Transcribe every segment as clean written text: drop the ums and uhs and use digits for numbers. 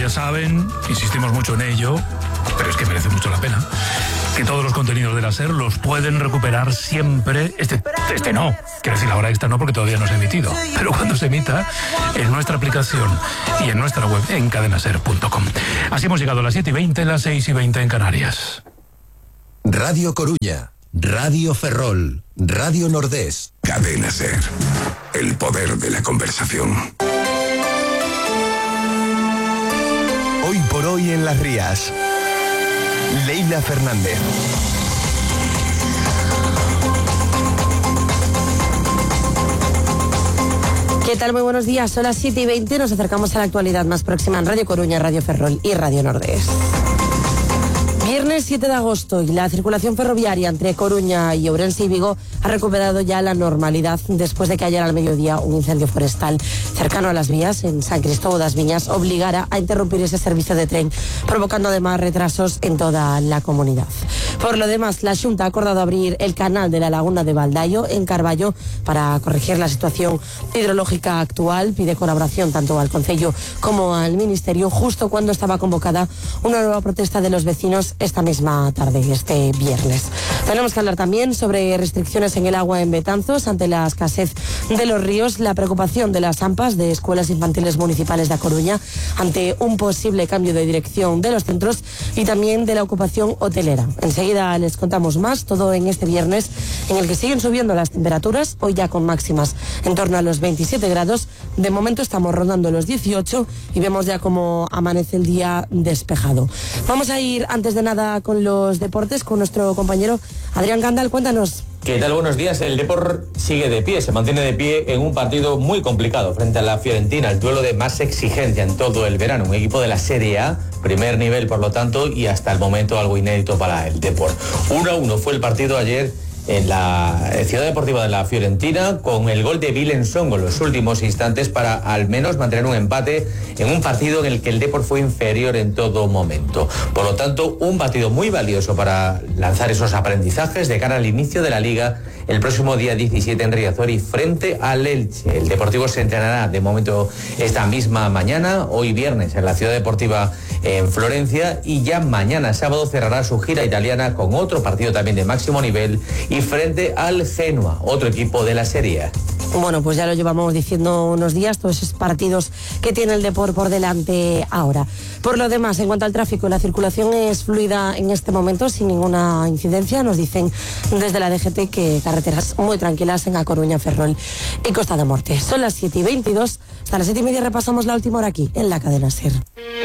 ya saben, insistimos mucho en ello, pero es que merece mucho la pena, que todos los contenidos de la SER los pueden recuperar siempre. Este no, quiero decir, la hora extra no, porque todavía no se ha emitido, pero cuando se emita, en nuestra aplicación y en nuestra web en cadenaser.com. Así hemos llegado a las 7:20, las 6:20 en Canarias. Radio Coruña, Radio Ferrol, Radio Nordés. Cadena SER, el poder de la conversación. Hoy por hoy en Las Rías, Leila Fernández. ¿Qué tal? Muy buenos días. Son las 7:20. Nos acercamos a la actualidad más próxima en Radio Coruña, Radio Ferrol y Radio Nordés. Viernes 7 de agosto y la circulación ferroviaria entre Coruña y Ourense y Vigo ha recuperado ya la normalidad después de que ayer al mediodía un incendio forestal cercano a las vías en San Cristóbal das Viñas obligara a interrumpir ese servicio de tren, provocando además retrasos en toda la comunidad. Por lo demás, la Xunta ha acordado abrir el canal de la Laguna de Baldaio en Carballo para corregir la situación hidrológica actual. Pide colaboración tanto al Concello como al Ministerio justo cuando estaba convocada una nueva protesta de los vecinos esta misma tarde, este viernes. Tenemos que hablar también sobre restricciones en el agua en Betanzos ante la escasez de los ríos, la preocupación de las AMPAs de escuelas infantiles municipales de A Coruña ante un posible cambio de dirección de los centros y también de la ocupación hotelera. Enseguida les contamos más, todo en este viernes en el que siguen subiendo las temperaturas, hoy ya con máximas en torno a los 27 grados. De momento estamos rondando los 18 y vemos ya cómo amanece el día despejado. Vamos a ir antes de nada con los deportes, con nuestro compañero Adrián Gandal. Cuéntanos. ¿Qué tal? Buenos días. El Depor sigue de pie, se mantiene de pie en un partido muy complicado frente a la Fiorentina, el duelo de más exigencia en todo el verano, un equipo de la Serie A, primer nivel por lo tanto, y hasta el momento algo inédito para el Depor. 1-1 fue el partido ayer en la Ciudad Deportiva de la Fiorentina, con el gol de Willem Songo en los últimos instantes para al menos mantener un empate en un partido en el que el Depor fue inferior en todo momento. Por lo tanto, un partido muy valioso para lanzar esos aprendizajes de cara al inicio de la Liga el próximo día 17 en Riazor y frente al Elche. El Deportivo se entrenará de momento esta misma mañana, hoy viernes en la Ciudad Deportiva en Florencia, y ya mañana sábado cerrará su gira italiana con otro partido también de máximo nivel y frente al Genoa, otro equipo de la Serie A. Bueno, pues ya lo llevamos diciendo unos días, todos esos partidos que tiene el Depor por delante ahora. Por lo demás, en cuanto al tráfico, la circulación es fluida en este momento, sin ninguna incidencia. Nos dicen desde la DGT que carreteras muy tranquilas en A Coruña, Ferrol y Costa da Morte. Son las 7:22, hasta las 7:30 repasamos la última hora aquí, en la cadena SER.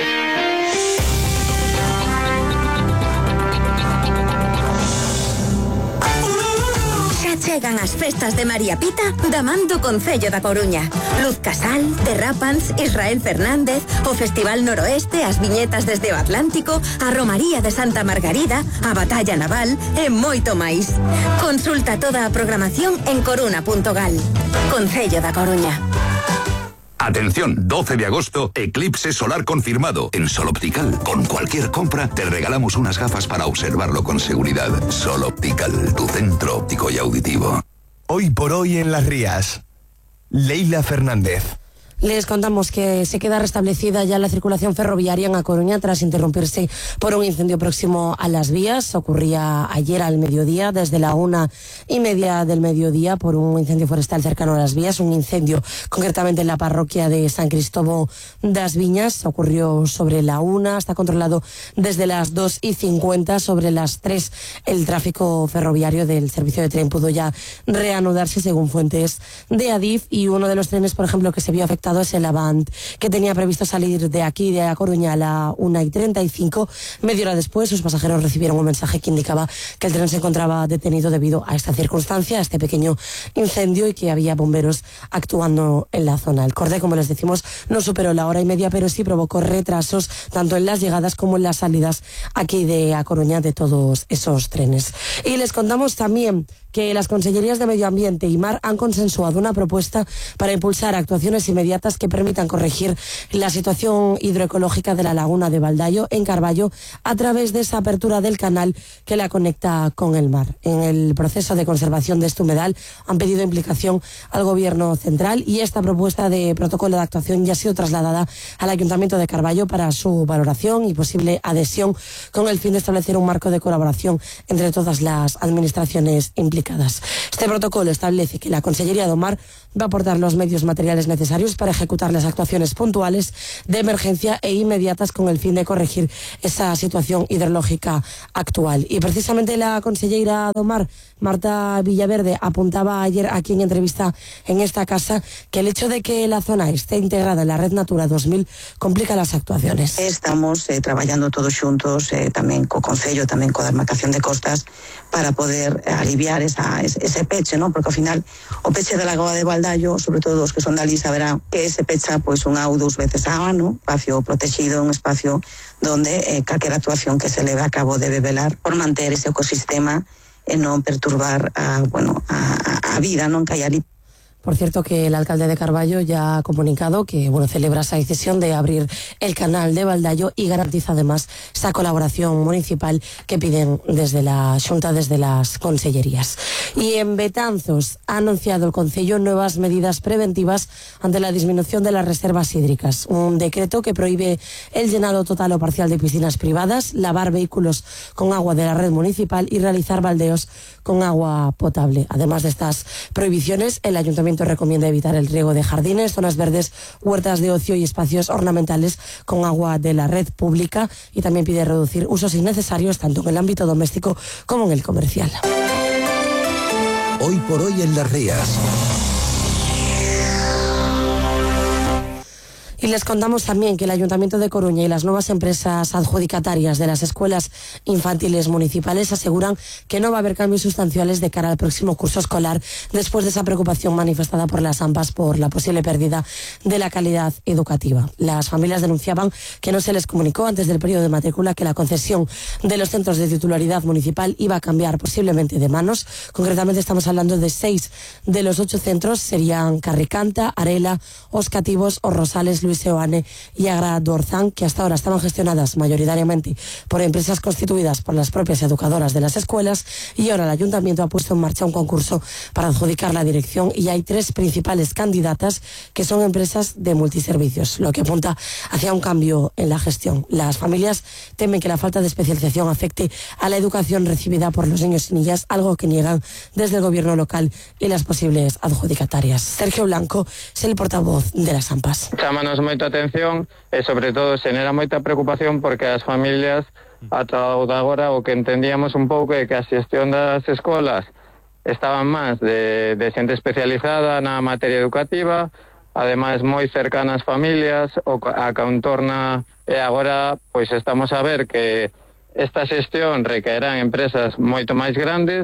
Chegan as festas de María Pita da man do Concello da Coruña. Luz Casal, Derrapans, Israel Fernández, o Festival Noroeste, as viñetas desde o Atlántico, a Romaría de Santa Margarida, a Batalla Naval e moito máis. Consulta toda a programación en coruna.gal. Concello da Coruña. Atención, 12 de agosto, eclipse solar confirmado en Sol Optical. Con cualquier compra te regalamos unas gafas para observarlo con seguridad. Sol Optical, tu centro óptico y auditivo. Hoy por hoy en Las Rías, Leila Fernández. Les contamos que se queda restablecida ya la circulación ferroviaria en A Coruña tras interrumpirse por un incendio próximo a las vías. Ocurría ayer al mediodía, desde la 1:30 del mediodía, por un incendio forestal cercano a las vías. Un incendio concretamente en la parroquia de San Cristóbal das Viñas. Ocurrió sobre la 1, está controlado desde las 2:50. Sobre las 3 el tráfico ferroviario del servicio de tren pudo ya reanudarse según fuentes de Adif, y uno de los trenes, por ejemplo, que se vio afectado es el Avant, que tenía previsto salir de aquí, de A Coruña, a la 1:35. Media hora después, sus pasajeros recibieron un mensaje que indicaba que el tren se encontraba detenido debido a esta circunstancia, a este pequeño incendio, y que había bomberos actuando en la zona. El cordé, como les decimos, no superó la 1:30, pero sí provocó retrasos tanto en las llegadas como en las salidas aquí de A Coruña de todos esos trenes. Y les contamos también que las Consellerías de Medio Ambiente y Mar han consensuado una propuesta para impulsar actuaciones inmediatas que permitan corregir la situación hidroecológica de la laguna de Baldaio en Carballo a través de esa apertura del canal que la conecta con el mar. En el proceso de conservación de este humedal han pedido implicación al Gobierno central y esta propuesta de protocolo de actuación ya ha sido trasladada al Ayuntamiento de Carballo para su valoración y posible adhesión con el fin de establecer un marco de colaboración entre todas las administraciones implicadas. Este protocolo establece que la Consellería do Mar va a aportar los medios materiales necesarios para ejecutar las actuaciones puntuales de emergencia e inmediatas con el fin de corregir esa situación hidrológica actual. Y precisamente la consellera do Mar, Marta Villaverde, apuntaba ayer aquí en entrevista en esta casa que el hecho de que la zona esté integrada en la Red Natura 2000 complica las actuaciones. Estamos traballando todos xuntos, tamén co Concello, tamén coa demarcación de costas, para poder aliviar ese peche, ¿no? Porque ao final o peche da lagoa de Baldaio, sobre todo os que son dali, saberán que se pecha pois unha ou 2 veces a ano, espacio protegido, un espacio donde calquera actuación que se leve a cabo debe velar por manter ese ecosistema e non perturbar a vida, non que hai ali. Por cierto, que el alcalde de Carballo ya ha comunicado que celebra esa decisión de abrir el canal de Baldaio y garantiza además esa colaboración municipal que piden desde la Xunta, desde las consellerías. Y en Betanzos ha anunciado el Concello nuevas medidas preventivas ante la disminución de las reservas hídricas. Un decreto que prohíbe el llenado total o parcial de piscinas privadas, lavar vehículos con agua de la red municipal y realizar baldeos con agua potable. Además de estas prohibiciones, el Ayuntamiento recomienda evitar el riego de jardines, zonas verdes, huertas de ocio y espacios ornamentales con agua de la red pública y también pide reducir usos innecesarios tanto en el ámbito doméstico como en el comercial. Hoy por hoy en Las Rías. Y les contamos también que el Ayuntamiento de Coruña y las nuevas empresas adjudicatarias de las escuelas infantiles municipales aseguran que no va a haber cambios sustanciales de cara al próximo curso escolar después de esa preocupación manifestada por las AMPAs por la posible pérdida de la calidad educativa. Las familias denunciaban que no se les comunicó antes del periodo de matrícula que la concesión de los centros de titularidad municipal iba a cambiar posiblemente de manos. Concretamente estamos hablando de 6 de los 8 centros, serían Carricanta, Arela, Os Cativos, Os Rosales, Luis Seoane y Agra do Orzán, que hasta ahora estaban gestionadas mayoritariamente por empresas constituidas por las propias educadoras de las escuelas, y ahora el Ayuntamiento ha puesto en marcha un concurso para adjudicar la dirección y hay 3 principales candidatas que son empresas de multiservicios, lo que apunta hacia un cambio en la gestión. Las familias temen que la falta de especialización afecte a la educación recibida por los niños y niñas, algo que niegan desde el gobierno local y las posibles adjudicatarias. Sergio Blanco es el portavoz de las AMPAs. Chámanos moita atención e sobre todo xenera moita preocupación porque as familias ata agora o que entendíamos un pouco é que a xestión das escolas estaban máis de xente especializada na materia educativa, ademais moi cercanas familias a contorna, e agora pois estamos a ver que esta xestión requerá empresas moito máis grandes,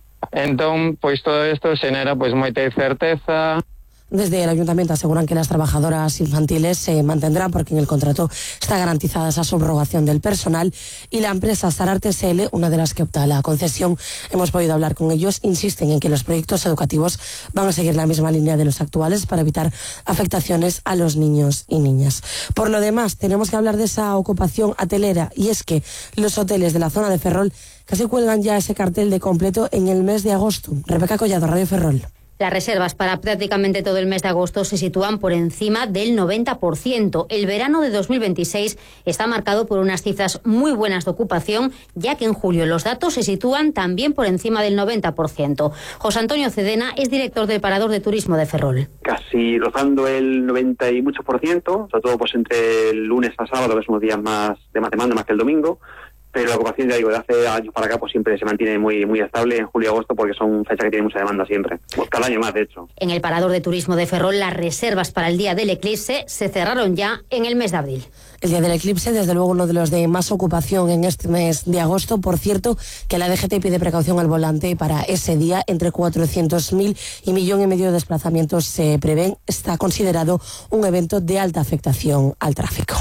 entón pois todo isto xenera pois moita incerteza. Desde el Ayuntamiento aseguran que las trabajadoras infantiles se mantendrán porque en el contrato está garantizada esa subrogación del personal, y la empresa Sararte SL, una de las que opta a la concesión, hemos podido hablar con ellos, insisten en que los proyectos educativos van a seguir la misma línea de los actuales para evitar afectaciones a los niños y niñas. Por lo demás, tenemos que hablar de esa ocupación hotelera, y es que los hoteles de la zona de Ferrol casi cuelgan ya ese cartel de completo en el mes de agosto. Rebeca Collado, Radio Ferrol. Las reservas para prácticamente todo el mes de agosto se sitúan por encima del 90%. El verano de 2026 está marcado por unas cifras muy buenas de ocupación, ya que en julio los datos se sitúan también por encima del 90%. José Antonio Cedena es director del Parador de Turismo de Ferrol. Casi rozando el 90 y muchos %, sobre todo pues entre el lunes a sábado, que son unos días más de más demanda más que el domingo. Pero la ocupación, ya digo, de hace años para acá pues siempre se mantiene muy estable en julio y agosto, porque son fechas que tienen mucha demanda siempre, pues cada año más de hecho. En el Parador de Turismo de Ferrol las reservas para el día del eclipse se cerraron ya en el mes de abril. El día del eclipse, desde luego, uno de los de más ocupación en este mes de agosto. Por cierto, que la DGT pide precaución al volante para ese día. Entre 400.000 y 1,5 millones de desplazamientos se prevén. Está considerado un evento de alta afectación al tráfico.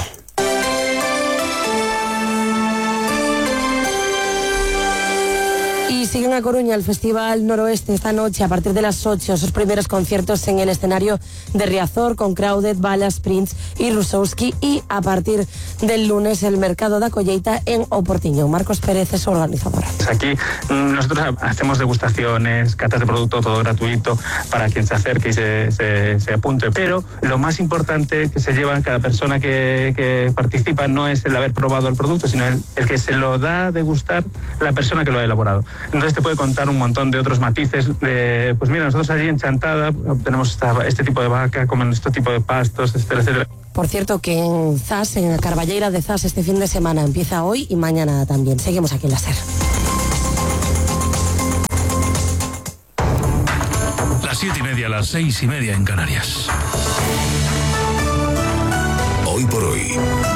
Y siguen a Coruña el Festival Noroeste esta noche a partir de las 8, sus primeros conciertos en el escenario de Riazor con Crowded, Balas, Prince y Rusowski, y a partir del lunes el Mercado da Colleita en Oportiño. Marcos Pérez es su organizador. Aquí nosotros hacemos degustaciones, catas de producto, todo gratuito para quien se acerque y se apunte, pero lo más importante que se lleva cada persona que participa no es el haber probado el producto, sino el que se lo da a degustar la persona que lo ha elaborado. Entonces te puede contar un montón de otros matices de, pues mira, nosotros allí en Chantada tenemos este tipo de vaca, comen este tipo de pastos, etcétera, etcétera. Por cierto, que en Zas, en Carballeira de Zas, este fin de semana empieza hoy y mañana también. Seguimos aquí en la SER. Las 7:30, las 6:30 en Canarias. Hoy por hoy,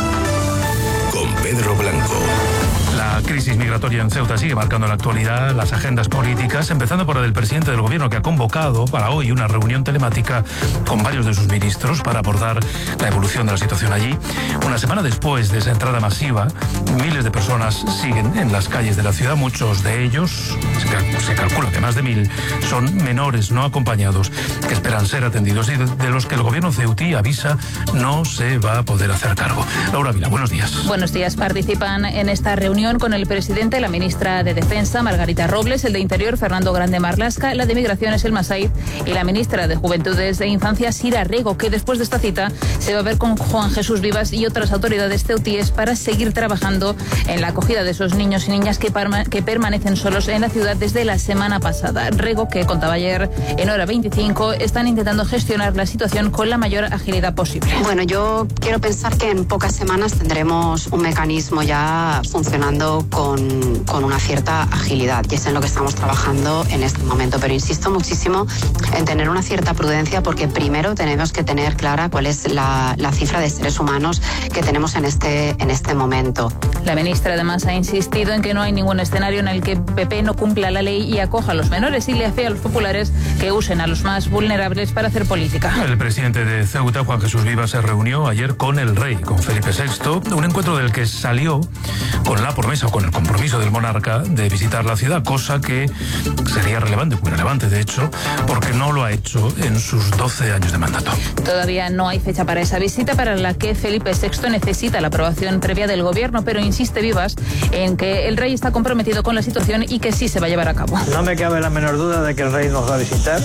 con Pedro Blanco. La crisis migratoria en Ceuta sigue marcando la actualidad, las agendas políticas, empezando por la del presidente del gobierno, que ha convocado para hoy una reunión telemática con varios de sus ministros para abordar la evolución de la situación allí. Una semana después de esa entrada masiva, miles de personas siguen en las calles de la ciudad. Muchos de ellos, se calcula que más de 1.000, son menores no acompañados que esperan ser atendidos y de los que el gobierno ceutí avisa no se va a poder hacer cargo. Laura Vila, buenos días. Buenos días. Participan en esta reunión con el presidente, la ministra de Defensa, Margarita Robles, el de Interior, Fernando Grande Marlaska, la de Migraciones, Elma Said, y la ministra de Juventudes e Infancia, Sira Rego, que después de esta cita se va a ver con Juan Jesús Vivas y otras autoridades ceutíes para seguir trabajando en la acogida de esos niños y niñas que permanecen solos en la ciudad desde la semana pasada. Rego, que contaba ayer en Hora 25, están intentando gestionar la situación con la mayor agilidad posible. Bueno, yo quiero pensar que en pocas semanas tendremos un mecanismo ya funcionando con una cierta agilidad, y es en lo que estamos trabajando en este momento, pero insisto muchísimo en tener una cierta prudencia, porque primero tenemos que tener clara cuál es la cifra de seres humanos que tenemos en este momento. La ministra además ha insistido en que no hay ningún escenario en el que PP no cumpla la ley y acoja a los menores, y le hace a los populares que usen a los más vulnerables para hacer política. El presidente de Ceuta, Juan Jesús Vivas, se reunió ayer con el rey, con Felipe VI, un encuentro del que salió con la promesa o con el compromiso del monarca de visitar la ciudad, cosa que sería relevante, muy relevante de hecho, porque no lo ha hecho en sus 12 años de mandato. Todavía no hay fecha para esa visita, para la que Felipe VI necesita la aprobación previa del gobierno, pero insiste Vivas en que el rey está comprometido con la situación y que sí se va a llevar a cabo. No me cabe la menor duda de que el rey nos va a visitar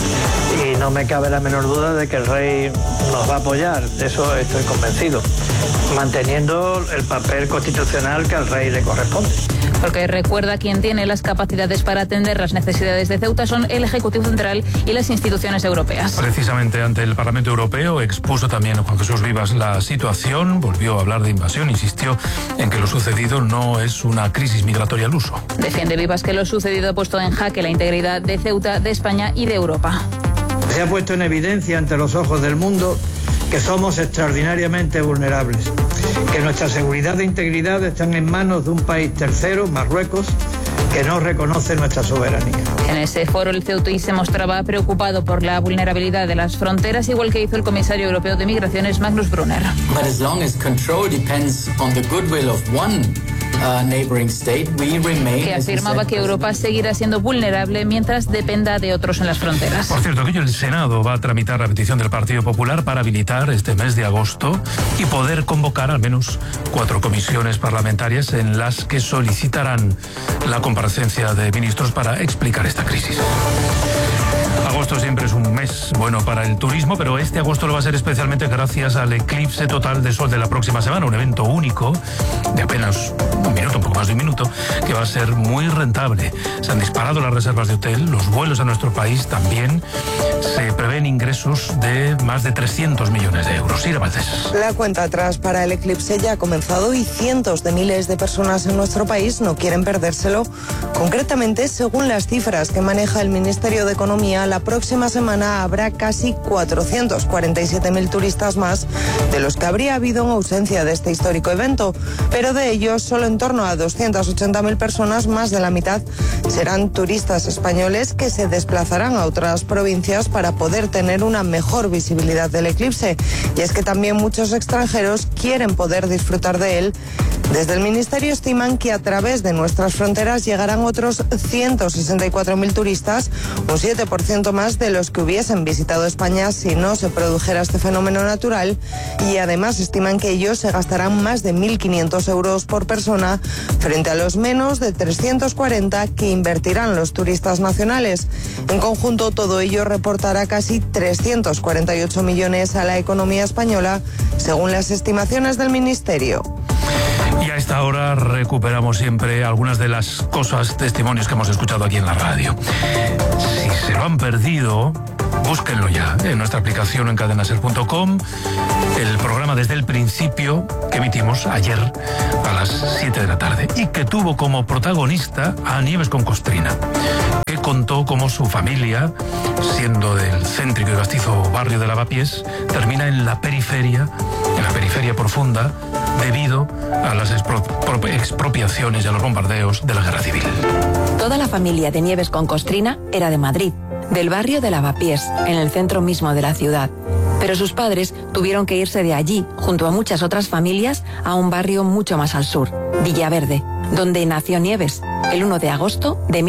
y no me cabe la menor duda de que el rey nos va a apoyar, de eso estoy convencido, manteniendo el papel constitucional que al rey le corresponde. Porque recuerda, quien tiene las capacidades para atender las necesidades de Ceuta son el Ejecutivo Central y las instituciones europeas. Precisamente ante el Parlamento Europeo expuso también Juan Jesús Vivas la situación, volvió a hablar de invasión, insistió en que lo sucedido no es una crisis migratoria al uso. Defiende Vivas que lo sucedido ha puesto en jaque la integridad de Ceuta, de España y de Europa. Se ha puesto en evidencia ante los ojos del mundo que somos extraordinariamente vulnerables, que nuestra seguridad e integridad están en manos de un país tercero, Marruecos, que no reconoce nuestra soberanía. En ese foro el ceutí se mostraba preocupado por la vulnerabilidad de las fronteras, igual que hizo el comisario europeo de Migraciones, Magnus Brunner. But as long as control depends on the goodwill of one neighboring state, we remain, que afirmaba que Europa seguirá siendo vulnerable mientras dependa de otros en las fronteras. Por cierto, que hoy el Senado va a tramitar la petición del Partido Popular para habilitar este mes de agosto y poder convocar al menos 4 comisiones parlamentarias en las que solicitarán la comparecencia de ministros para explicar esta crisis. Agosto siempre es un mes bueno para el turismo, pero este agosto lo va a ser especialmente gracias al eclipse total de sol de la próxima semana, un evento único de apenas un minuto, un poco más de un minuto, que va a ser muy rentable. Se han disparado las reservas de hotel, los vuelos a nuestro país también. Se prevén ingresos de más de 300 millones de euros. Ira Valdés. La cuenta atrás para el eclipse ya ha comenzado y cientos de miles de personas en nuestro país no quieren perdérselo. Concretamente, según las cifras que maneja el Ministerio de Economía, la próxima semana habrá casi 447.000 turistas más de los que habría habido en ausencia de este histórico evento, pero de ellos solo en torno a 280.000 personas, más de la mitad, serán turistas españoles que se desplazarán a otras provincias para poder tener una mejor visibilidad del eclipse. Y es que también muchos extranjeros quieren poder disfrutar de él Desde el Ministerio estiman que a través de nuestras fronteras llegarán otros 164.000 turistas, un 7% más de los que hubiesen visitado España si no se produjera este fenómeno natural, y además estiman que ellos se gastarán más de 1.500 euros por persona frente a los menos de 340 que invertirán los turistas nacionales. En conjunto, todo ello reportará casi 348 millones a la economía española, según las estimaciones del Ministerio. Y a esta hora recuperamos siempre algunas de las cosas, testimonios que hemos escuchado aquí en la radio. Si se lo han perdido, búsquenlo ya en nuestra aplicación en cadenaser.com, el programa Desde el Principio que emitimos ayer a las 7 de la tarde y que tuvo como protagonista a Nieves con Costrina, que contó cómo su familia, siendo del céntrico y castizo barrio de Lavapiés, termina en la periferia profunda, debido a las expropiaciones y a los bombardeos de la Guerra Civil. Toda la familia de Nieves con Costrina era de Madrid, del barrio de Lavapiés, en el centro mismo de la ciudad. Pero sus padres tuvieron que irse de allí, junto a muchas otras familias, a un barrio mucho más al sur, Villaverde, donde nació Nieves, el 1 de agosto de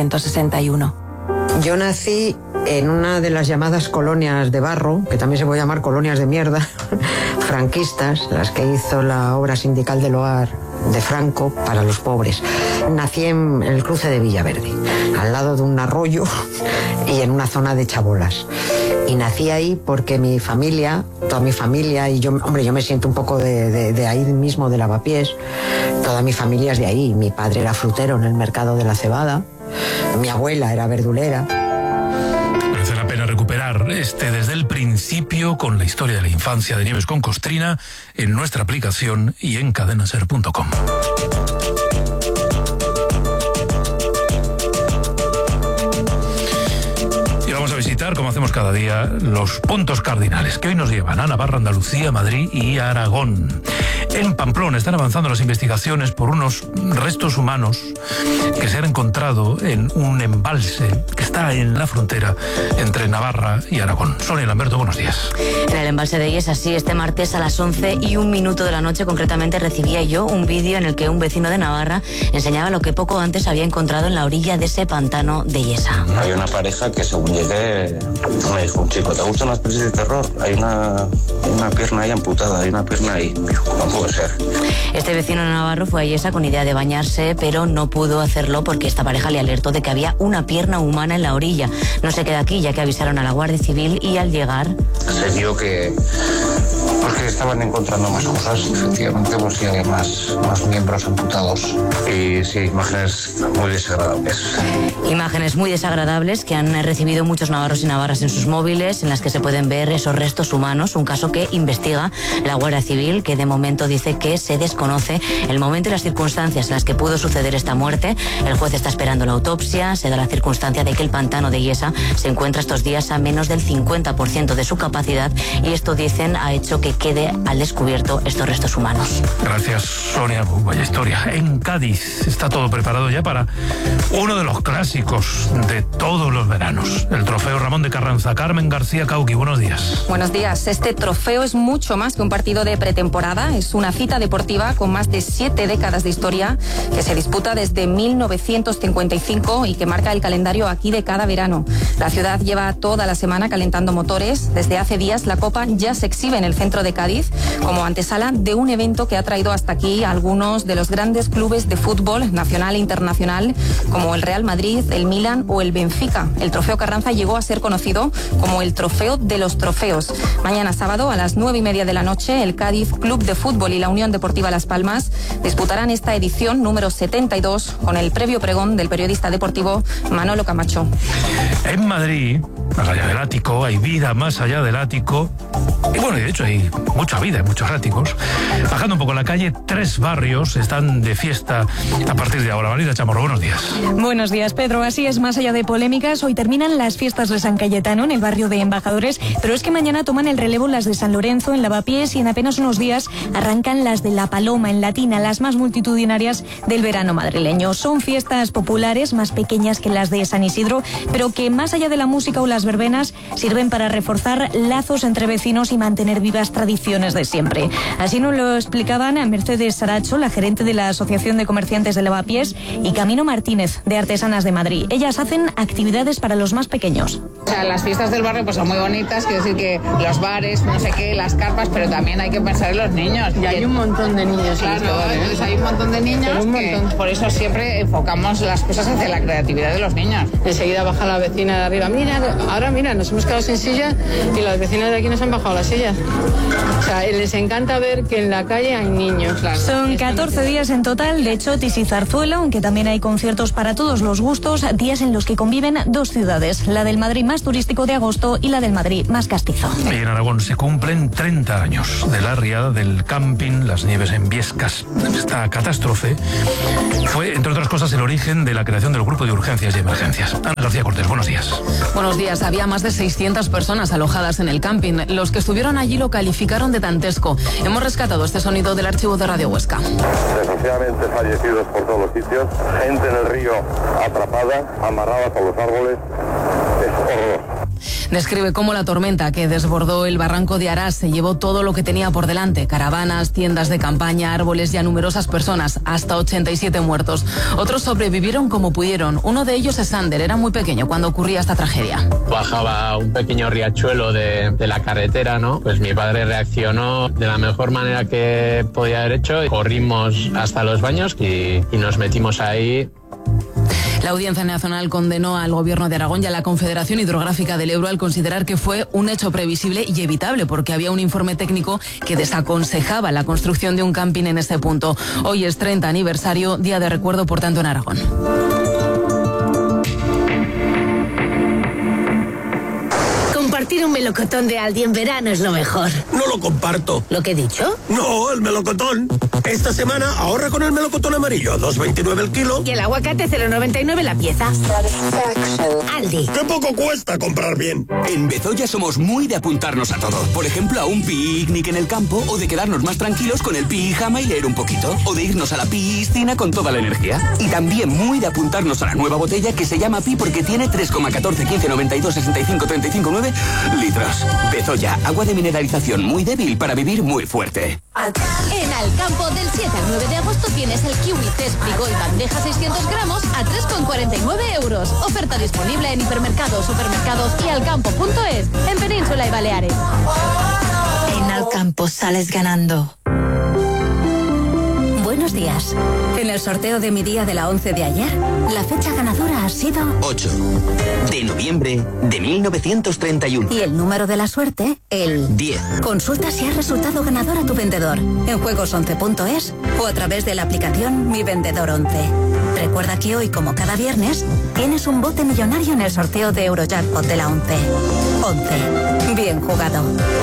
1961. Yo nací en una de las llamadas colonias de barro, que también se puede llamar colonias de mierda, franquistas, las que hizo la obra sindical del hogar de Franco para los pobres. Nací en el cruce de Villaverde, al lado de un arroyo y en una zona de chabolas. Y nací ahí porque mi familia, toda mi familia, y yo, hombre, yo me siento un poco de ahí mismo, de Lavapiés. Toda mi familia es de ahí. Mi padre era frutero en el mercado de la cebada. Mi abuela era verdulera. Merece la pena recuperar Desde el Principio con la historia de la infancia de Nieves con Costrina en nuestra aplicación y en cadenaser.com. Y vamos a visitar, como hacemos cada día, los puntos cardinales que hoy nos llevan a Navarra, Andalucía, Madrid y Aragón. En Pamplona están avanzando las investigaciones por unos restos humanos que se han encontrado en un embalse que está en la frontera entre Navarra y Aragón. Sonia Lamberto, buenos días. En el embalse de Yesa, sí, este martes a las 11:01 de la noche, concretamente, recibía yo un vídeo en el que un vecino de Navarra enseñaba lo que poco antes había encontrado en la orilla de ese pantano de Yesa. Hay una pareja que, según llegué, me dijo un chico: ¿te gustan las pelis de terror? Hay una pierna ahí amputada, hay una pierna ahí. Me dijo: no puede ser. Este vecino navarro fue a Yesa con idea de bañarse, pero no pudo hacerlo porque esta pareja le alertó de que había una pierna humana en la orilla. No se queda aquí, ya que avisaron a la Guardia Civil y al llegar se vio que estaban encontrando más cosas, efectivamente, pues sí había más miembros amputados. Y sí, imágenes muy desagradables. Imágenes muy desagradables que han recibido muchos navarros y navarras en sus móviles, en las que se pueden ver esos restos humanos, un caso que investiga la Guardia Civil, que de momento dice que se desconoce el momento y las circunstancias en las que pudo suceder esta muerte. El juez está esperando la autopsia. Se da la circunstancia de que el pantano de Yesa se encuentra estos días a menos del 50% de su capacidad, y esto, dicen, ha hecho que quede al descubierto estos restos humanos. Gracias, Sonia. Vaya historia. En Cádiz está todo preparado ya para uno de los clásicos de todos los veranos, el Trofeo Ramón de Carranza. Carmen García Cauqui, buenos días. Buenos días. Este trofeo es mucho más que un partido de pretemporada. Es una cita deportiva con más de 7 décadas de historia, que se disputa desde 1955 y que marca el calendario aquí de cada verano. La ciudad lleva toda la semana calentando motores. Desde hace días la Copa ya se exhibe en el centro de Cádiz como antesala de un evento que ha traído hasta aquí a algunos de los grandes clubes de fútbol nacional e internacional, como el Real Madrid, el Milan o el Benfica. El Trofeo Carranza llegó a ser conocido como el Trofeo de los Trofeos. Mañana sábado a las 9:30 de la noche, el Cádiz Club de Fútbol y la Unión Deportiva Las Palmas disputarán esta edición número 72 con el previo pregón del periodista deportivo Manolo Camacho. En Madrid, más allá del ático, hay vida más allá del ático. Y bueno, de hecho hay mucha vida, hay muchos áticos. Bajando un poco la calle, 3 barrios están de fiesta a partir de ahora. Valida Chamorro, buenos días. Buenos días, Pedro. Así es, más allá de polémicas, hoy terminan las fiestas de San Cayetano en el barrio de Embajadores, pero es que mañana toman el relevo las de San Lorenzo en Lavapiés y en apenas unos días arrancan las de La Paloma en Latina, las más multitudinarias del verano madrileño. Son fiestas populares, más pequeñas que las de San Isidro, pero que más allá de la música o las verbenas sirven para reforzar lazos entre vecinos y mantener vivas tradiciones de siempre. Así nos lo explicaban a Mercedes Saracho, la gerente de la Asociación de Comerciantes de Lavapiés, y Camino Martínez, de Artesanas de Madrid. Ellas hacen actividades para los más pequeños. O sea, las fiestas del barrio pues son muy bonitas, quiero decir que los bares, no sé qué, las carpas, pero también hay que pensar en los niños. Y hay un montón de niños. Claro, entonces hay un montón de niños que por eso siempre enfocamos las cosas hacia la creatividad de los niños. Enseguida baja la vecina de arriba, mira, nos hemos quedado sin silla y las vecinas de aquí nos han bajado las sillas. O sea, les encanta ver que en la calle hay niños. Claro. Son 14 días en total de chotis y zarzuela, aunque también hay conciertos para todos los gustos, días en los que conviven dos ciudades, la del Madrid más turístico de agosto y la del Madrid más castizo. Y en Aragón se cumplen 30 años de la riada del camping Las Nieves en Viescas. Esta catástrofe fue, entre otras cosas, el origen de la creación del Grupo de Urgencias y Emergencias. Ana García Cortés, buenos días. Buenos días. Había más de 600 personas alojadas en el camping. Los que estuvieron allí lo calificaron de dantesco. Hemos rescatado este sonido del archivo de Radio Huesca. Desgraciadamente fallecidos por todos los sitios, gente en el río atrapada, amarrada por los árboles. Es horroroso. Describe cómo la tormenta que desbordó el barranco de Arás se llevó todo lo que tenía por delante: caravanas, tiendas de campaña, árboles y a numerosas personas, hasta 87 muertos. Otros sobrevivieron como pudieron. Uno de ellos es Sander, era muy pequeño cuando ocurría esta tragedia. Bajaba un pequeño riachuelo de la carretera, ¿no? Pues mi padre reaccionó de la mejor manera que podía haber hecho. Corrimos hasta los baños y nos metimos ahí. La Audiencia Nacional condenó al Gobierno de Aragón y a la Confederación Hidrográfica del Ebro al considerar que fue un hecho previsible y evitable, porque había un informe técnico que desaconsejaba la construcción de un camping en este punto. Hoy es 30 aniversario, día de recuerdo, por tanto, en Aragón. Compartir un melocotón de Aldi en verano es lo mejor. No lo comparto. ¿Lo que he dicho? No, el melocotón. Esta semana ahorra con el melocotón amarillo, 2,29 el kilo. Y el aguacate 0,99 la pieza. Aldi. ¡Qué poco cuesta comprar bien! En Bezoya somos muy de apuntarnos a todo. Por ejemplo, a un picnic en el campo, o de quedarnos más tranquilos con el pijama y leer un poquito, o de irnos a la piscina con toda la energía. Y también muy de apuntarnos a la nueva botella que se llama Pi porque tiene 3,14, 15, 92, 65, 35, 9 litros. Bezoya, agua de mineralización muy débil para vivir muy fuerte. En Alcampo, del 7 al 9 de agosto tienes el kiwi test frigo y bandeja 600 gramos a 3,49 euros. Oferta disponible en hipermercados, supermercados y alcampo.es, en Península y Baleares. En Alcampo sales ganando. Buenos días. En el sorteo de mi día de la 11 de ayer, la fecha ganadora ha sido 8 de noviembre de 1931. Y el número de la suerte, el 10. Consulta si has resultado ganador a tu vendedor en juegos11.es o a través de la aplicación Mi Vendedor 11. Recuerda que hoy, como cada viernes, tienes un bote millonario en el sorteo de Eurojackpot de la 11. 11. Bien jugado.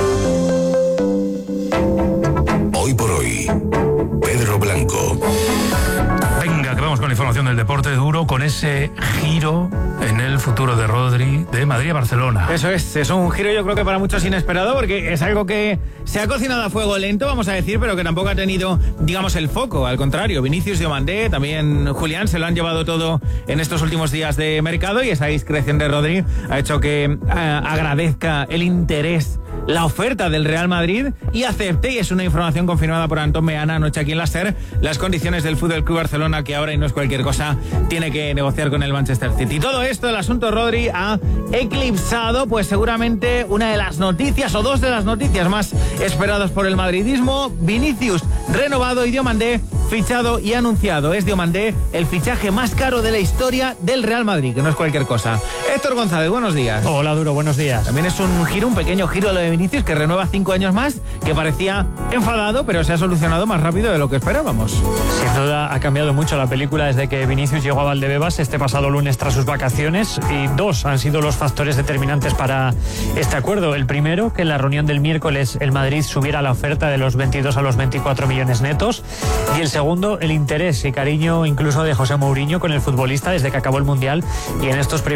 Hoy por hoy, Pedro Blanco. Venga, que vamos con la información del deporte duro, con ese giro en el futuro de Rodri de Madrid a Barcelona. Eso es un giro, yo creo que para muchos inesperado, porque es algo que se ha cocinado a fuego lento, vamos a decir, pero que tampoco ha tenido, digamos, el foco. Al contrario, Vinicius, Diomandé, también Julián, se lo han llevado todo en estos últimos días de mercado, y esa discreción de Rodri ha hecho que agradezca el interés, la oferta del Real Madrid, y acepte, y es una información confirmada por Antón Meana anoche aquí en la SER, las condiciones del Fútbol Club Barcelona, que ahora, y no es cualquier cosa, tiene que negociar con el Manchester City. Todo esto, el asunto Rodri, ha eclipsado pues seguramente una de las noticias, o dos de las noticias más esperadas por el madridismo: Vinicius renovado y Diomandé fichado y anunciado. Es Diomandé el fichaje más caro de la historia del Real Madrid, que no es cualquier cosa. Héctor González, buenos días. Hola, Duro, buenos días. También es un pequeño giro lo de Vinicius, que renueva 5 años más, que parecía enfadado, pero se ha solucionado más rápido de lo que esperábamos. Sin duda ha cambiado mucho la película desde que Vinicius llegó a Valdebebas este pasado lunes tras sus vacaciones, y dos han sido los factores determinantes para este acuerdo. El primero, que en la reunión del miércoles el Madrid subiera la oferta de los 22 a los 24 millones netos, y el segundo, el interés y cariño incluso de José Mourinho con el futbolista desde que acabó el Mundial, y en estos primeros días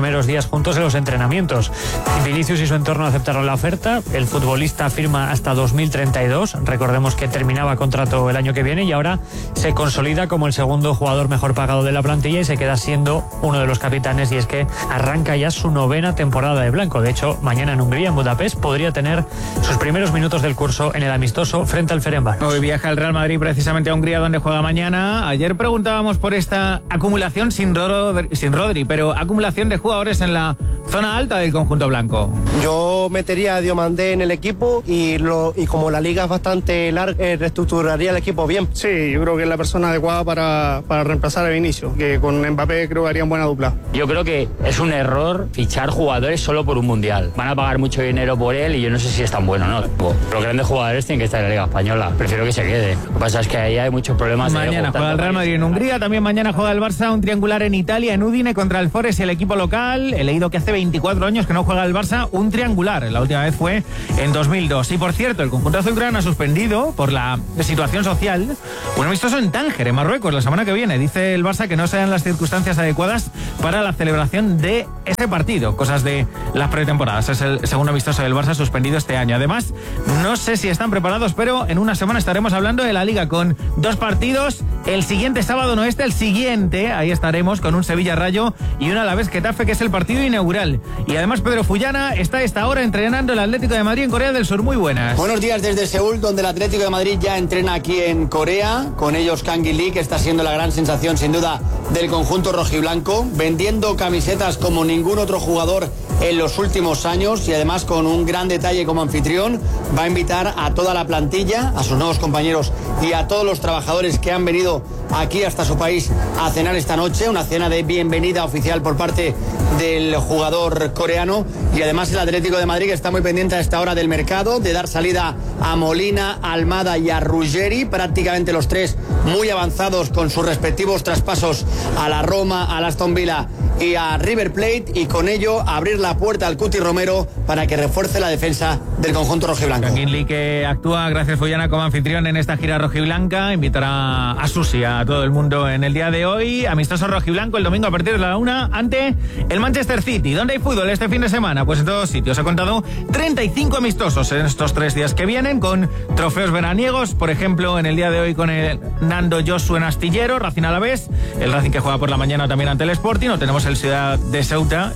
juntos en los entrenamientos. Vinicius y su entorno aceptaron la oferta. El futbolista firma hasta 2032. Recordemos que terminaba contrato el año que viene y ahora se consolida como el segundo jugador mejor pagado de la plantilla y se queda siendo uno de los capitanes, y es que arranca ya su 9ª temporada de blanco. De hecho, mañana en Hungría, en Budapest, podría tener sus primeros minutos del curso en el amistoso frente al Ferencváros. Hoy viaja el Real Madrid precisamente a Hungría, donde juega mañana. Ayer preguntábamos por esta acumulación sin Rodri, pero acumulación de jugadores en la zona alta del conjunto blanco. Yo metería a Diomandé en el equipo y como la liga es bastante larga, reestructuraría el equipo bien. Sí, yo creo que es la persona adecuada para reemplazar a Vinicius, que con Mbappé creo que harían buena dupla. Yo creo que es un error fichar jugadores solo por un mundial. Van a pagar mucho dinero por él y yo no sé si es tan bueno, ¿no? Los grandes jugadores tienen que estar en la Liga Española. Prefiero que se quede. Lo que pasa es que ahí hay muchos problemas. Mañana juega el Real Madrid en Hungría, también mañana juega el Barça, un triangular en Italia, en Udine contra el Forest y el equipo local. He leído que hace 24 años que no juega el Barça un triangular. La última vez fue en 2002. Y por cierto, el conjunto azulgrana ha suspendido por la situación social un amistoso en Tánger, en Marruecos, la semana que viene. Dice el Barça que no sean las circunstancias adecuadas para la celebración de ese partido. Cosas de las pretemporadas. Es el segundo amistoso del Barça suspendido este año. Además, no sé si están preparados, pero en una semana estaremos hablando de la Liga con 2 partidos. El siguiente sábado, no el siguiente, ahí estaremos con un Sevilla-Rayo y un Alavés-Getafe, que es el partido inaugural. Y además Pedro Fullana está a esta hora entrenando el Atlético de Madrid en Corea del Sur. Muy buenas. Buenos días desde Seúl, donde el Atlético de Madrid ya entrena aquí en Corea. Con ellos Kang In-lee, que está siendo la gran sensación sin duda del conjunto rojiblanco, vendiendo camisetas como ningún otro jugador en los últimos años, y además con un gran detalle como anfitrión. Va a invitar a toda la plantilla, a sus nuevos compañeros y a todos los trabajadores que han venido aquí hasta su país a cenar esta noche, una cena de bienvenida oficial por parte del jugador coreano. Y además el Atlético de Madrid, que está muy pendiente a esta hora del mercado, de dar salida a Molina, a Almada y a Ruggeri, prácticamente los 3 muy avanzados con sus respectivos traspasos a la Roma, al Aston Villa y a River Plate, y con ello abrir la puerta al Cuti Romero para que refuerce la defensa del conjunto rojiblanco. Kang In-lee, que actúa, gracias Fullana, como anfitrión en esta gira rojiblanca, invitará a Susi, a todo el mundo en el día de hoy. Amistoso rojiblanco el domingo a partir de la 1 ante el Manchester City. ¿Dónde hay fútbol este fin de semana? Pues en todos sitios. He contado 35 amistosos en estos 3 días que vienen, con trofeos veraniegos, por ejemplo, en el día de hoy con el Nando Josu en Astillero, Racing Alavés, el Racing que juega por la mañana también ante el Sporting. No tenemos el Ciudad de Ceuta,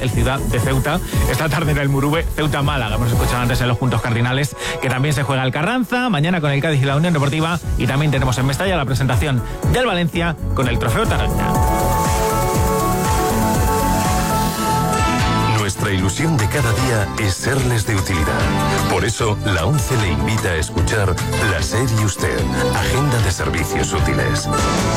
esta tarde en el Murube, Ceuta-Málaga. Hemos escuchado antes en los puntos cardinales que también se juega el Carranza, mañana con el Cádiz y la Unión Deportiva, y también tenemos en Mestalla la presentación del Valencia con el Trofeo Tarragona. Nuestra ilusión de cada día es serles de utilidad. Por eso, la ONCE le invita a escuchar La Serie Usted, Agenda de Servicios Útiles.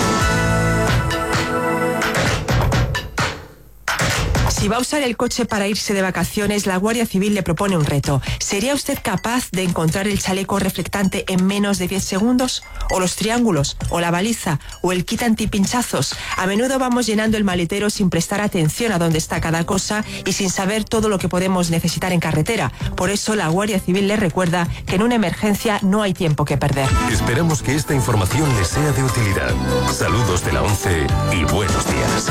Si va a usar el coche para irse de vacaciones, la Guardia Civil le propone un reto. ¿Sería usted capaz de encontrar el chaleco reflectante en menos de 10 segundos? ¿O los triángulos? ¿O la baliza? ¿O el kit antipinchazos? A menudo vamos llenando el maletero sin prestar atención a dónde está cada cosa y sin saber todo lo que podemos necesitar en carretera. Por eso la Guardia Civil le recuerda que en una emergencia no hay tiempo que perder. Esperamos que esta información les sea de utilidad. Saludos de la ONCE y buenos días.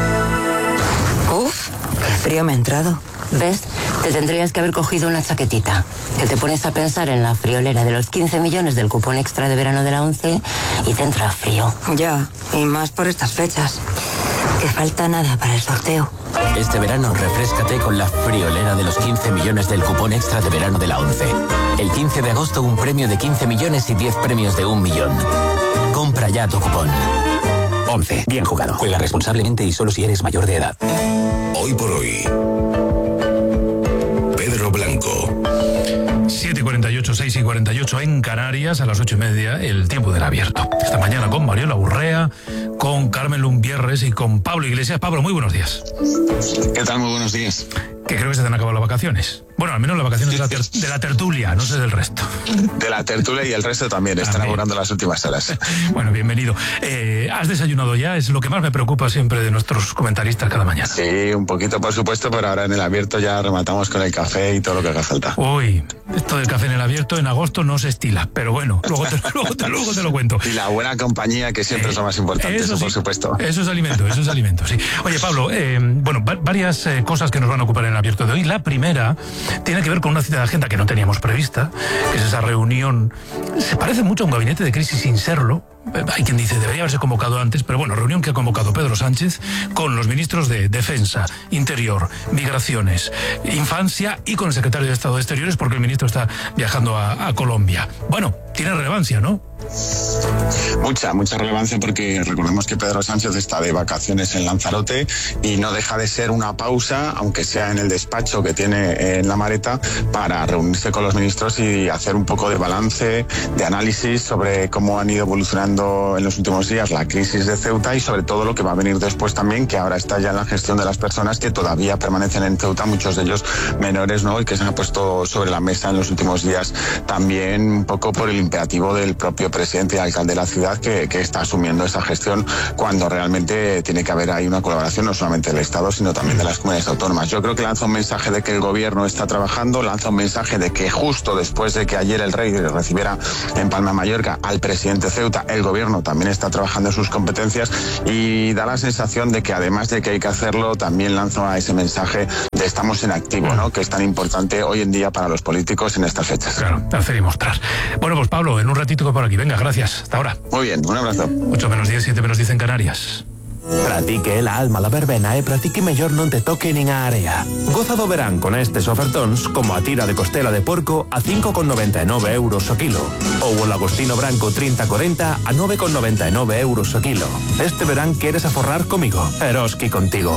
Uf, qué frío me ha entrado. ¿Ves? Te tendrías que haber cogido una chaquetita. Que te pones a pensar en la friolera de los 15 millones del cupón extra de verano de la ONCE y te entra frío. Ya, y más por estas fechas. Que falta nada para el sorteo. Este verano refréscate con la friolera de los 15 millones del cupón extra de verano de la ONCE. El 15 de agosto un premio de 15 millones y 10 premios de 1 millón. Compra ya tu cupón. 11. Bien jugado. Juega responsablemente y solo si eres mayor de edad. Hoy por hoy. Pedro Blanco. 7:48, 6:48 en Canarias, a las 8:30, el tiempo del abierto. Esta mañana con Mariola Urrea, con Carmen Lumbierres y con Pablo Iglesias. Pablo, muy buenos días. ¿Qué tal? Muy buenos días. Que creo que se te han acabado las vacaciones. Bueno, al menos las vacaciones de la tertulia, no sé del resto. De la tertulia y el resto también, están abonando las últimas horas. Bueno, bienvenido. ¿Has desayunado ya? Es lo que más me preocupa siempre de nuestros comentaristas cada mañana. Sí, un poquito por supuesto, pero ahora en el abierto ya rematamos con el café y todo lo que haga falta. Uy, esto del café en el abierto en agosto no se estila, pero bueno, luego te lo cuento. Y la buena compañía, que siempre es lo más importante, eso sí, por supuesto. Eso es alimento, sí. Oye, Pablo, varias cosas que nos van a ocupar en el abierto de hoy. La primera tiene que ver con una cita de agenda que no teníamos prevista, que es esa reunión. Se parece mucho a un gabinete de crisis sin serlo. Hay quien dice debería haberse convocado antes, pero bueno, reunión que ha convocado Pedro Sánchez con los ministros de Defensa, Interior, Migraciones, Infancia y con el secretario de Estado de Exteriores, porque el ministro está viajando a Colombia. Bueno, tiene relevancia, ¿no? Mucha relevancia, porque recordemos que Pedro Sánchez está de vacaciones en Lanzarote y no deja de ser una pausa, aunque sea en el despacho que tiene en la maleta, para reunirse con los ministros y hacer un poco de balance, de análisis sobre cómo han ido evolucionando en los últimos días la crisis de Ceuta y sobre todo lo que va a venir después también, que ahora está ya en la gestión de las personas que todavía permanecen en Ceuta, muchos de ellos menores, ¿no? Y que se han puesto sobre la mesa en los últimos días, también un poco por el imperativo del propio presidente y alcalde de la ciudad que está asumiendo esa gestión, cuando realmente tiene que haber ahí una colaboración no solamente del Estado sino también de las comunidades autónomas. Yo creo que lanza un mensaje de que el gobierno está trabajando, lanza un mensaje de que justo después de que ayer el rey recibiera en Palma de Mallorca al presidente Ceuta, el gobierno también está trabajando en sus competencias, y da la sensación de que además de que hay que hacerlo, también lanza ese mensaje de estamos en activo, ¿no? Que es tan importante hoy en día para los políticos en estas fechas. Claro, hacer y mostrar. Bueno, pues Pablo, en un ratito por aquí. Venga, gracias. Hasta ahora. Muy bien, un abrazo. 8 menos 10, 7 menos 10 en Canarias. Pratique la alma la verbena e pratique mellor non te toque nin a area. Goza do verán con estes ofertóns, como a tira de costela de porco a 5,99 euros o kilo, ou o lagostino branco 30-40 a 9,99 euros o kilo. Este verán queres aforrar comigo, Eroski contigo.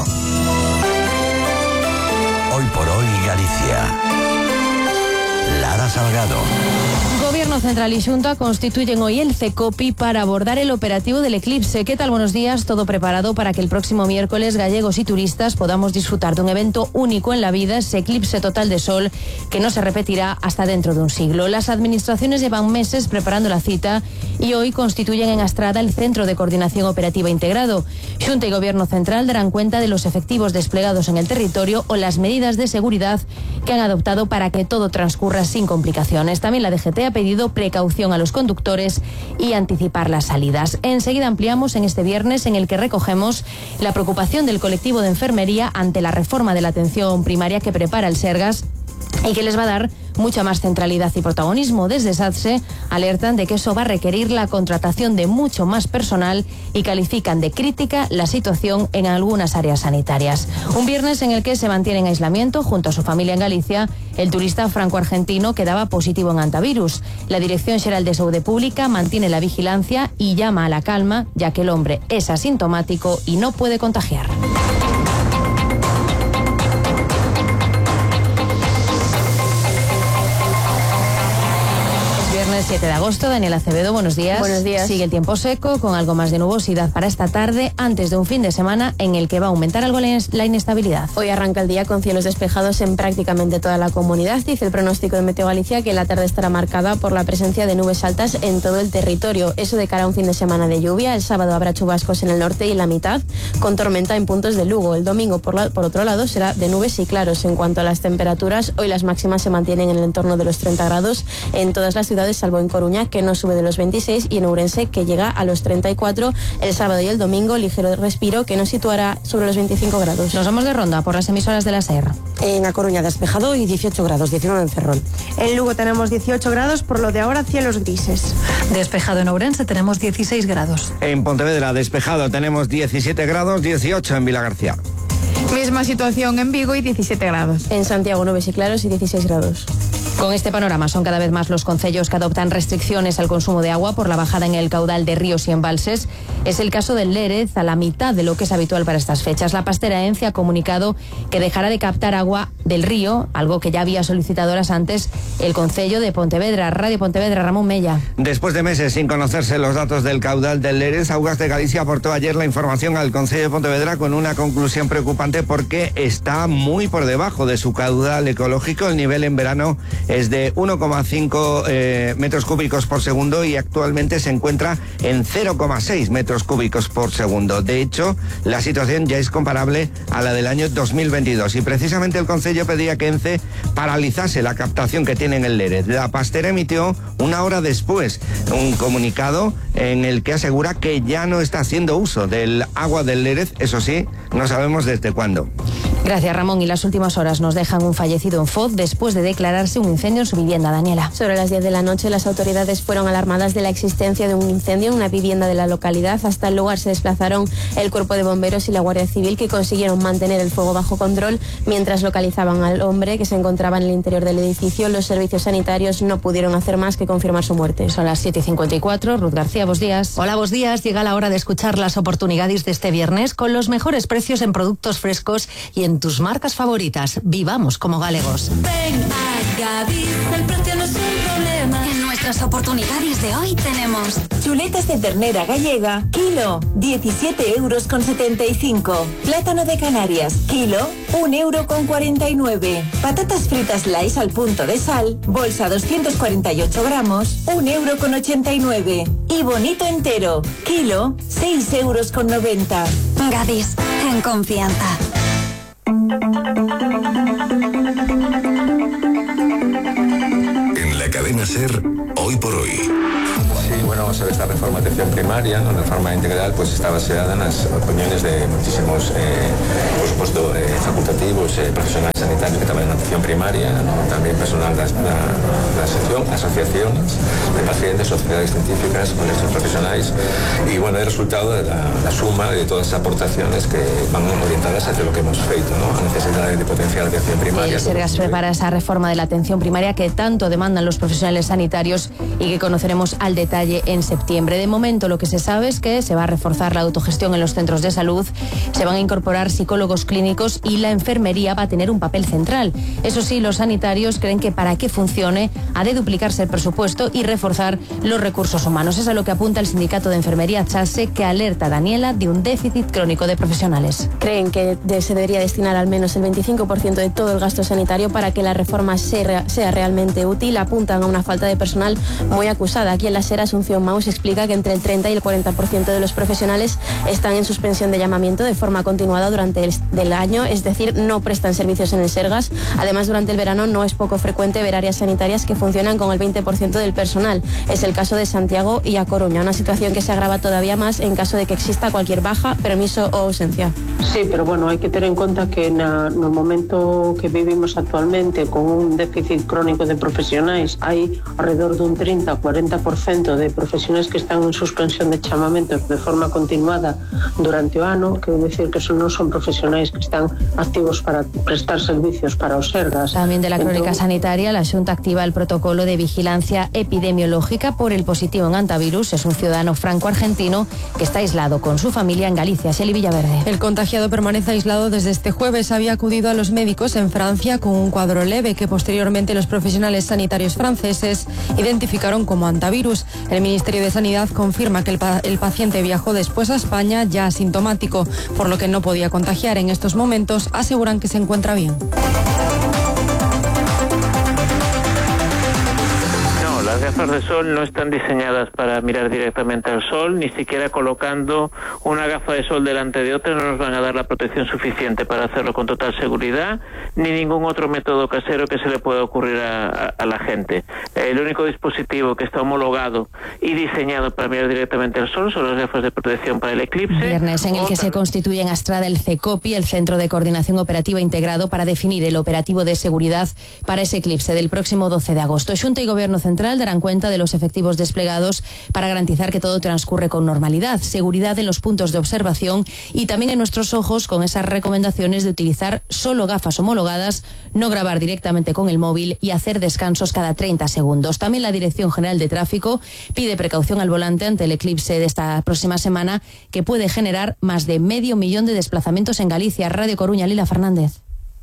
Hoy por hoy Galicia. Lara Salgado. Gobierno Central y Xunta constituyen hoy el CECOPI para abordar el operativo del eclipse. ¿Qué tal? Buenos días. Todo preparado para que el próximo miércoles gallegos y turistas podamos disfrutar de un evento único en la vida, ese eclipse total de sol que no se repetirá hasta dentro de un siglo. Las administraciones llevan meses preparando la cita y hoy constituyen en Astrada el Centro de Coordinación Operativa Integrado. Xunta y Gobierno Central darán cuenta de los efectivos desplegados en el territorio o las medidas de seguridad que han adoptado para que todo transcurra sin complicaciones. También la DGT ha pedido precaución a los conductores y anticipar las salidas. Enseguida ampliamos en este viernes, en el que recogemos la preocupación del colectivo de enfermería ante la reforma de la atención primaria que prepara el Sergas y que les va a dar mucha más centralidad y protagonismo. Desde SATSE alertan de que eso va a requerir la contratación de mucho más personal y califican de crítica la situación en algunas áreas sanitarias. Un viernes en el que se mantiene en aislamiento junto a su familia en Galicia el turista franco-argentino que daba positivo en antivirus. La Dirección Xeral de Saúde Pública mantiene la vigilancia y llama a la calma, ya que el hombre es asintomático y no puede contagiar. Viernes 7 de agosto, Daniel Acevedo, buenos días. Buenos días. Sigue el tiempo seco, con algo más de nubosidad para esta tarde, antes de un fin de semana en el que va a aumentar algo la inestabilidad. Hoy arranca el día con cielos despejados en prácticamente toda la comunidad. Dice el pronóstico de Meteo Galicia que la tarde estará marcada por la presencia de nubes altas en todo el territorio. Eso de cara a un fin de semana de lluvia. El sábado habrá chubascos en el norte y en la mitad, con tormenta en puntos de Lugo. El domingo, por otro lado, será de nubes y claros. En cuanto a las temperaturas, hoy las máximas se mantienen en el entorno de los 30 grados en todas las ciudades, salvo en Coruña, que no sube de los 26, y en Ourense, que llega a los 34 el sábado y el domingo. Ligero respiro que nos situará sobre los 25 grados. Nos vamos de ronda por las emisoras de la SER. En A Coruña despejado y 18 grados, 19 en Ferrol. En Lugo tenemos 18 grados, por lo de ahora cielos grises. Despejado en Ourense tenemos 16 grados. En Pontevedra despejado tenemos 17 grados, 18 en Vilagarcía. Misma situación en Vigo y 17 grados. En Santiago nubes y claros y 16 grados. Con este panorama son cada vez más los concellos que adoptan restricciones al consumo de agua por la bajada en el caudal de ríos y embalses. Es el caso del Lérez, a la mitad de lo que es habitual para estas fechas. La Pastera Ence ha comunicado que dejará de captar agua del río, algo que ya había solicitado horas antes el Concello de Pontevedra. Radio Pontevedra, Ramón Mella. Después de meses sin conocerse los datos del caudal del Lérez, Augas de Galicia aportó ayer la información al Concello de Pontevedra con una conclusión preocupante porque está muy por debajo de su caudal ecológico. El nivel en verano es de 1,5 metros cúbicos por segundo y actualmente se encuentra en 0,6 metros cúbicos por segundo. De hecho, la situación ya es comparable a la del año 2022 y precisamente el Concello pedía que ENCE paralizase la captación que tiene en el Lérez. La Pastera emitió una hora después un comunicado en el que asegura que ya no está haciendo uso del agua del Lérez, eso sí, no sabemos desde cuándo. Gracias, Ramón. Y las últimas horas nos dejan un fallecido en Foz después de declararse un incendio en su vivienda. Daniela. Sobre las 10 de la noche, las autoridades fueron alarmadas de la existencia de un incendio en una vivienda de la localidad. Hasta el lugar se desplazaron el Cuerpo de Bomberos y la Guardia Civil, que consiguieron mantener el fuego bajo control mientras localizaban al hombre que se encontraba en el interior del edificio. Los servicios sanitarios no pudieron hacer más que confirmar su muerte. Son las 7:54. Ruth García, buenos días. Hola, buenos días. Llega la hora de escuchar las oportunidades de este viernes con los mejores precios en productos frescos y en tus marcas favoritas. Vivamos como galegos. Ven a Gadis, el precio no es un problema. En nuestras oportunidades de hoy tenemos chuletas de ternera gallega, kilo, 17,75 €. Plátano de Canarias, kilo, 1,49 €. Patatas fritas Lays al punto de sal, bolsa 248 gramos, 1,89 €. Y bonito entero, kilo, 6,90 €. Gadis, en confianza. En la cadena SER, hoy por hoy. Sí, bueno, vamos a ver, esta reforma de atención primaria, ¿no? La reforma integral, pues está baseada en las opiniones de muchísimos, por supuesto, facultativos, profesionales sanitarios que trabajan en atención primaria, ¿no? También personal de la sección, asociaciones de pacientes, sociedades científicas, colegios profesionales, y bueno, el resultado de la suma de todas esas aportaciones que van orientadas hacia lo que hemos feito, ¿no? A necesidad de potenciar la atención primaria. El Sergas prepara esa reforma de la atención primaria que tanto demandan los profesionales sanitarios y que conoceremos al detalle en septiembre. De momento, lo que se sabe es que se va a reforzar la autogestión en los centros de salud, se van a incorporar psicólogos clínicos y la enfermería va a tener un papel central. Eso sí, los sanitarios creen que para que funcione ha de duplicarse el presupuesto y reforzar los recursos humanos. Es a lo que apunta el sindicato de enfermería CHASE, que alerta a Daniela de un déficit crónico de profesionales. Creen que se debería destinar al menos el 25% de todo el gasto sanitario para que la reforma sea realmente útil. Apuntan a una falta de personal muy acusada. Aquí en la SER, Asunción Maus explica que entre el 30 y el 40% de los profesionales están en suspensión de llamamiento de forma continuada durante el año, es decir, no prestan servicios en el Sergas. Además, durante el verano no es poco frecuente ver áreas sanitarias que funcionan con el 20% del personal. Es el caso de Santiago y A Coruña, una situación que se agrava todavía más en caso de que exista cualquier baja, permiso o ausencia. Sí, pero bueno, hay que tener en cuenta que no momento que vivimos actualmente con un déficit crónico de profesionais, hai alrededor dun 30-40% de profesionais que están en suspensión de chamamentos de forma continuada durante o ano, que decir que non son profesionais que están activos para prestar servicios para os Sergas. También de la crónica sanitaria, la Xunta activa el protocolo de vigilancia epidemiológica por el positivo en antivirus. Es un ciudadano franco-argentino que está aislado con su familia en Galicia. Xeli Villaverde. El contagiado permanece aislado desde este jueves. Había acudido a los médicos en Francia con un cuadro leve que posteriormente los profesionales sanitarios franceses identificaron como antivirus. El Ministerio de Sanidad confirma que el paciente viajó después a España ya asintomático, por lo que no podía contagiar en estos momentos. Aseguran que se encuentra bien. Las gafas de sol no están diseñadas para mirar directamente al sol, ni siquiera colocando una gafa de sol delante de otra no nos van a dar la protección suficiente para hacerlo con total seguridad, ni ningún otro método casero que se le pueda ocurrir a la gente. El único dispositivo que está homologado y diseñado para mirar directamente al sol son las gafas de protección para el eclipse. Viernes en el que se constituye en Astrada el CECOPI, el Centro de Coordinación Operativa Integrado, para definir el operativo de seguridad para ese eclipse del próximo 12 de agosto. Xunta y Gobierno Central darán cuenta de los efectivos desplegados para garantizar que todo transcurre con normalidad, seguridad en los puntos de observación y también en nuestros ojos, con esas recomendaciones de utilizar solo gafas homologadas, no grabar directamente con el móvil y hacer descansos cada 30 segundos. También la Dirección General de Tráfico pide precaución al volante ante el eclipse de esta próxima semana, que puede generar más de 500.000 de desplazamientos en Galicia. Radio Coruña, Lila Fernández.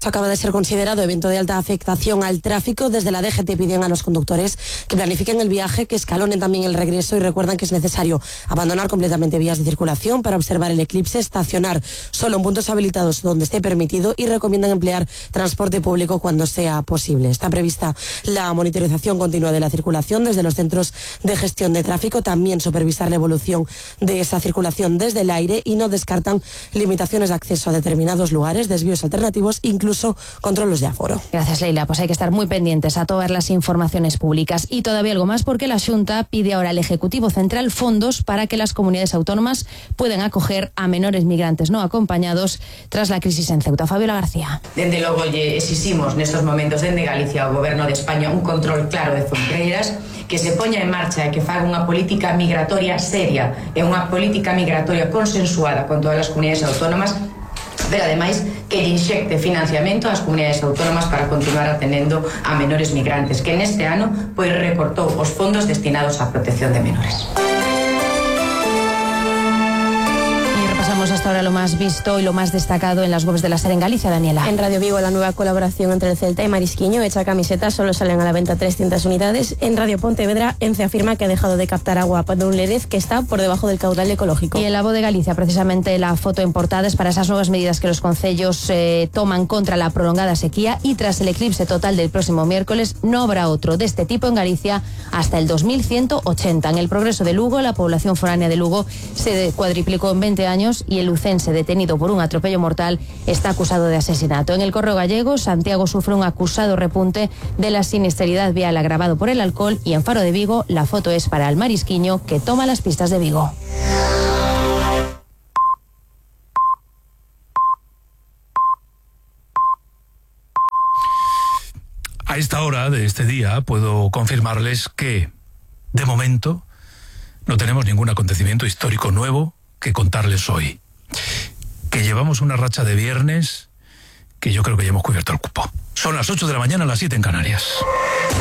Acaba de ser considerado evento de alta afectación al tráfico. Desde la DGT piden a los conductores que planifiquen el viaje, que escalonen también el regreso y recuerdan que es necesario abandonar completamente vías de circulación para observar el eclipse, estacionar solo en puntos habilitados donde esté permitido y recomiendan emplear transporte público cuando sea posible. Está prevista la monitorización continua de la circulación desde los centros de gestión de tráfico, también supervisar la evolución de esa circulación desde el aire y no descartan limitaciones de acceso a determinados lugares, desvíos alternativos, incluso controles de aforo. Gracias, Leila. Pues hay que estar muy pendientes a todas las informaciones públicas. Y todavía algo más, porque la Xunta pide ahora al Ejecutivo Central fondos para que las comunidades autónomas puedan acoger a menores migrantes no acompañados tras la crisis en Ceuta. Fabiola García. Dende logo lle exiximos nestos momentos dende Galicia ao Goberno de España un control claro de fronteiras, que se poña en marcha e que faga unha política migratoria seria e unha política migratoria consensuada con todas as comunidades autónomas, pero ademais que lle inxecte financiamento ás comunidades autónomas para continuar atendendo a menores migrantes, que neste ano pois recortou os fondos destinados á protección de menores. Pasamos hasta ahora lo más visto y lo más destacado en las webs de la SER en Galicia, Daniela. En Radio Vigo, la nueva colaboración entre el Celta y Marisquiño. Hecha camiseta, solo salen a la venta 300 unidades. En Radio Pontevedra, ENCE afirma que ha dejado de captar agua para un Lérez que está por debajo del caudal ecológico. Y en la voz de Galicia, precisamente la foto en portada es para esas nuevas medidas que los concellos toman contra la prolongada sequía, y tras el eclipse total del próximo miércoles no habrá otro de este tipo en Galicia hasta el 2180. En el Progreso de Lugo, la población foránea de Lugo se cuadriplicó en 20 años y el lucense detenido por un atropello mortal está acusado de asesinato. En el Correo Gallego, Santiago sufre un acusado repunte de la siniestralidad vial agravado por el alcohol, y en Faro de Vigo la foto es para el Marisquiño, que toma las pistas de Vigo. A esta hora de este día puedo confirmarles que, de momento, no tenemos ningún acontecimiento histórico nuevo que contarles hoy. Que llevamos una racha de viernes que yo creo que ya hemos cubierto el cupo. Son las 8 de la mañana, las 7 en Canarias.